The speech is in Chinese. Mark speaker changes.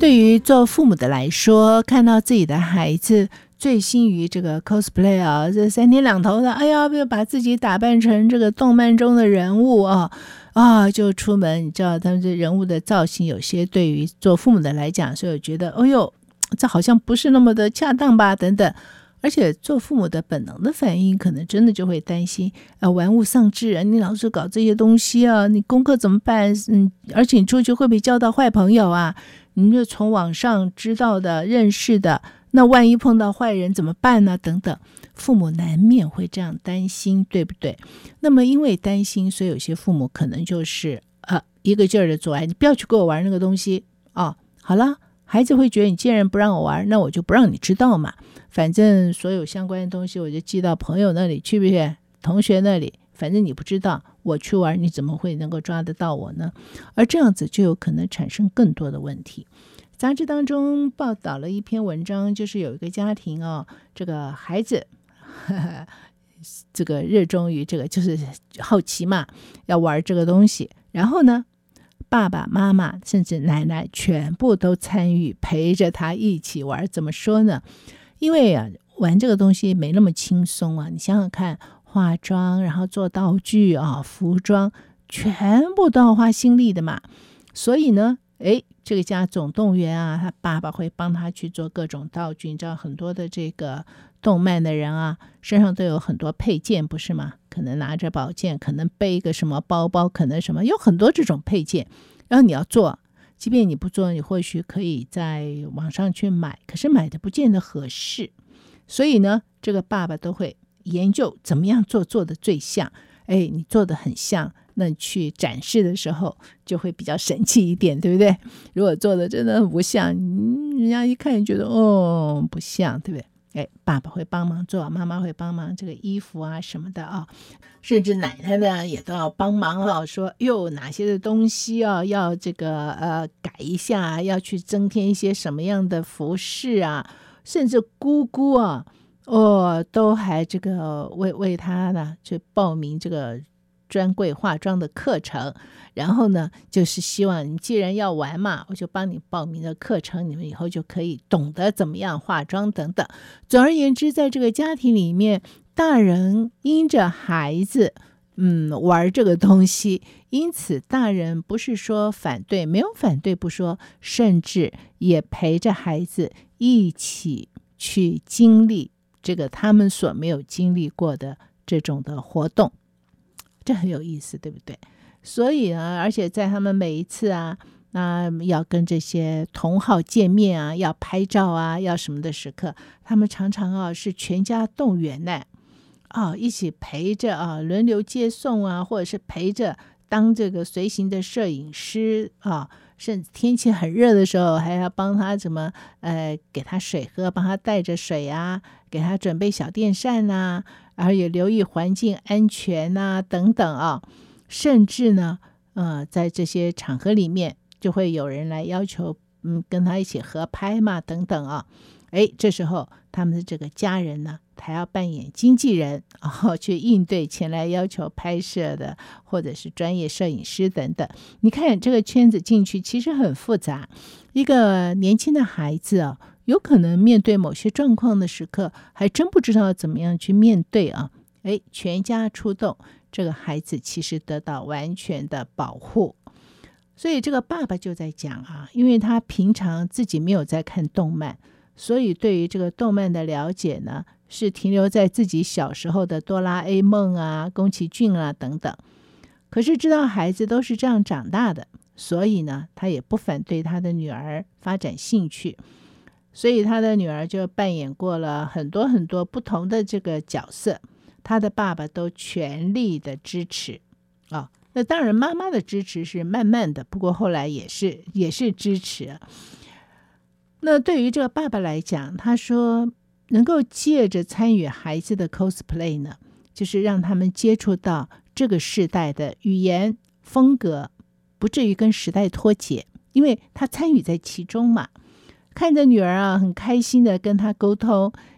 Speaker 1: 对于做父母的来说，看到自己的孩子醉心于这个 cosplay 啊，这三天两头的，哎呀，把自己打扮成这个动漫中的人物就出门。你知道他们这人物的造型，有些对于做父母的来讲，所以我觉得，哎呦，这好像不是那么的恰当吧，等等。而且做父母的本能的反应，可能真的就会担心玩物丧志啊！你老是搞这些东西啊，你功课怎么办？而且你出去会不会交到坏朋友啊？你就从网上知道的、认识的，那万一碰到坏人怎么办呢？等等，父母难免会这样担心，对不对？那么因为担心，所以有些父母可能就是一个劲儿的阻碍，你不要去给我玩那个东西好了。孩子会觉得你既然不让我玩，那我就不让你知道嘛，反正所有相关的东西我就寄到朋友那里去，不是同学那里，反正你不知道，我去玩你怎么会能够抓得到我呢？而这样子就有可能产生更多的问题。杂志当中报道了一篇文章，就是有一个家庭这个孩子这个热衷于这个，就是好奇嘛，要玩这个东西，然后呢爸爸妈妈甚至奶奶全部都参与，陪着他一起玩。怎么说呢？因为玩这个东西没那么轻松啊！你想想看，化妆，然后做道具服装，全部都要花心力的嘛。所以呢，这个家总动员他爸爸会帮他去做各种道具。你知道很多的这个动漫的人身上都有很多配件，不是吗？可能拿着宝剑，可能背一个什么包包，可能什么，有很多这种配件。然后你要做，即便你不做，你或许可以在网上去买，可是买的不见得合适。所以呢，这个爸爸都会研究怎么样做的最像。你做的很像，那你去展示的时候就会比较神气一点，对不对？如果做的真的很不像，人家一看就觉得不像，对不对？爸爸会帮忙做，妈妈会帮忙这个衣服什么的甚至奶奶呢也都要帮忙说哪些的东西要这个改一下，要去增添一些什么样的服饰甚至姑姑都还这个为他呢去报名这个专柜化妆的课程，然后呢就是希望你既然要玩嘛，我就帮你报名的课程，你们以后就可以懂得怎么样化妆等等。总而言之，在这个家庭里面，大人因着孩子玩这个东西，因此大人不是说反对，没有反对不说，甚至也陪着孩子一起去经历这个他们所没有经历过的这种的活动，这很有意思，对不对？所以呢，而且在他们每一次要跟这些同好见面要拍照要什么的时刻，他们常常是全家动员呢一起陪着轮流接送或者是陪着当这个随行的摄影师甚至天气很热的时候还要帮他给他水喝，帮他带着水给他准备小电扇然后也留意环境安全等等甚至呢在这些场合里面就会有人来要求跟他一起合拍嘛等等这时候他们的这个家人呢，还要扮演经纪人去应对前来要求拍摄的或者是专业摄影师等等。你看这个圈子进去其实很复杂，一个年轻的孩子有可能面对某些状况的时刻还真不知道怎么样去面对全家出动，这个孩子其实得到完全的保护。所以这个爸爸就在讲因为他平常自己没有在看动漫，所以对于这个动漫的了解呢，是停留在自己小时候的哆啦 A 梦宫崎骏等等。可是知道孩子都是这样长大的，所以呢，他也不反对他的女儿发展兴趣。所以他的女儿就扮演过了很多很多不同的这个角色，他的爸爸都全力的支持那当然妈妈的支持是慢慢的，不过后来也是支持那对于这个爸爸来讲，他说能够借着参与孩子的 cosplay 呢，就是让他们接触到这个世代的语言风格，不至于跟时代脱节，因为他参与在其中嘛。看着女儿很开心的跟他沟通，